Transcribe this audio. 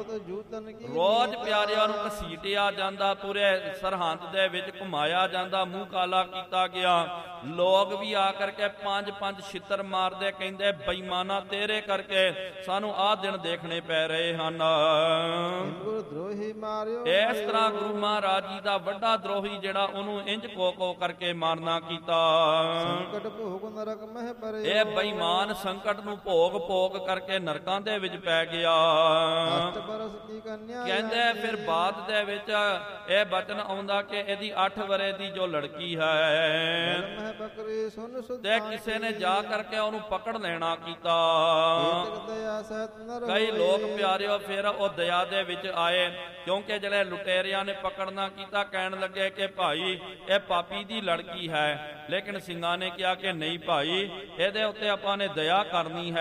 ਰੋਜ਼ ਪਿਆਰਿਆਂ ਨੂੰ ਘਸੀਟਿਆ ਜਾਂਦਾ, ਪੂਰੇ ਸਰਹੰਦ ਦੇ ਵਿੱਚ ਘੁਮਾਇਆ ਜਾਂਦਾ, ਮੂੰਹ ਕਾਲਾ ਕੀਤਾ ਗਿਆ। ਲੋਕ ਵੀ ਆ ਕਰਕੇ 5-5 ਛਿੱਤਰ ਮਾਰਦੇ, ਕਹਿੰਦੇ ਬੇਈਮਾਨਾ ਤੇਰੇ ਕਰਕੇ ਸਾਨੂੰ ਆਹ ਦਿਨ ਦੇਖਣੇ ਪੈ ਰਹੇ ਹਨ। ਇਸ ਤਰ੍ਹਾਂ ਗੁਰੂ ਮਹਾਰਾਜ ਜੀ ਦਾ ਵੱਡਾ ਦਰੋਹੀ ਜਿਹੜਾ ਉਹਨੂੰ ਇੰਜ ਕੋ ਕਰਕੇ ਮਾਰਨਾ ਕੀਤਾ। ਇਹ ਬੇਈਮਾਨ ਸੰਕਟ ਨੂੰ ਭੋਗ ਕਰਕੇ ਨਰਕਾਂ ਦੇ ਵਿੱਚ ਪੈ ਗਿਆ। ਕਹਿੰਦੇ ਫਿਰ ਬਾਅਦ ਦੇ ਵਿੱਚ ਇਹ ਬਚਨ ਆਉਂਦਾ ਕਿ ਇਹਦੀ 8 ਵਰੇ ਦੀ ਜੋ ਲੜਕੀ ਹੈ ਤੇ ਕਿਸੇ ਨੇ ਜਾ ਕਰਕੇ ਉਹਨੂੰ ਪਕੜ ਲੈਣਾ ਕੀਤਾ। ਕਈ ਲੋਕ ਪਿਆਰਿਓ ਫਿਰ ਉਹ ਦਇਆ ਦੇ ਵਿੱਚ ਆਏ, ਕਿਉਂਕਿ ਜਿਹੜੇ ਲੁਟੇਰਿਆਂ ਨੇ ਪਕੜਨਾ ਕੀਤਾ ਕਹਿਣ ਲੱਗੇ ਕਿ ਭਾਈ ਇਹ ਪਾਪੀ ਦੀ ਲੜਕੀ ਹੈ, ਲੇਕਿਨ ਸਿੰਘਾਂ ਨੇ ਕਿਹਾ ਕਿ ਨਹੀਂ ਭਾਈ, ਇਹਦੇ ਉੱਤੇ ਆਪਾਂ ਨੇ ਦਇਆ ਕਰਨੀ ਹੈ।